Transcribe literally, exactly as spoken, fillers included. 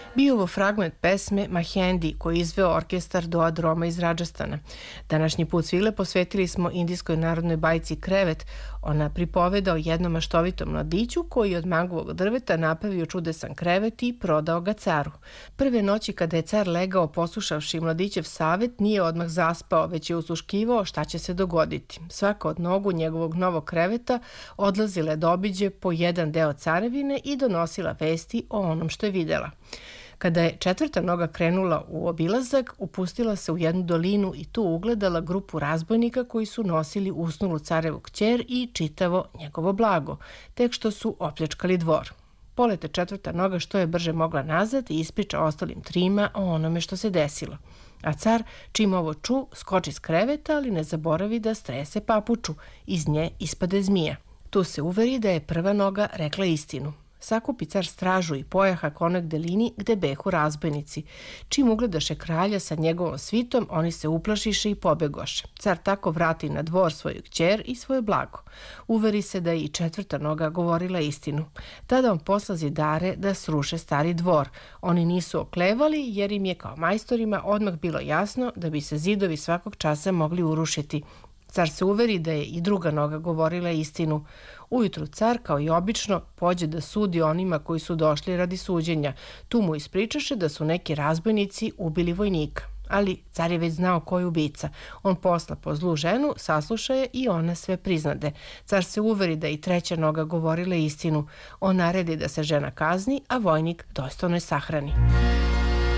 Bio ovo fragment pesme Mahendi koji je izveo orkestar Doad Roma iz Radžastana. Današnji put svile posvetili smo indijskoj narodnoj bajci Krevet. Ona pripoveda o jednom maštovitom mladiću koji je od mangovog drveta napravio čudesan krevet i prodao ga caru. Prve noći kada je car legao poslušavši mladićev savet, nije odmah zaspao, već je usluškivao šta će se dogoditi. Svaka od nogu njegovog novog kreveta odlazila je da obiđe po jedan deo carevine i donosila vesti o onom što je videla. Kada je četvrta noga krenula u obilazak, upustila se u jednu dolinu i tu ugledala grupu razbojnika koji su nosili usnulu carevu kćer i čitavo njegovo blago, tek što su opljačkali dvor. Polete četvrta noga što je brže mogla nazad i ispriča ostalim trima o onome što se desilo. A car, čim ovo ču, skoči s kreveta, ali ne zaboravi da strese papuču. Iz nje ispade zmija. Tu se uveri da je prva noga rekla istinu. Sakupi car stražu i pojaha konak delini gde behu razbojnici. Čim ugledaše kralja sa njegovom svitom, oni se uplašiše i pobegoše. Car tako vrati na dvor svoju kćer i svoje blago. Uveri se da je i četvrta noga govorila istinu. Tada on posla zidare da sruše stari dvor. Oni nisu oklevali jer im je kao majstorima odmah bilo jasno da bi se zidovi svakog časa mogli urušiti. Car se uveri da je i druga noga govorila istinu. Ujutru car, kao i obično, pođe da sudi onima koji su došli radi suđenja. Tu mu ispričaše da su neki razbojnici ubili vojnika. Ali car je već znao ko je ubica. On posla po zlu ženu, sasluša je i ona sve priznade. Car se uveri da i treća noga govorila istinu. On naredi da se žena kazni, a vojnik dostojno je sahrani.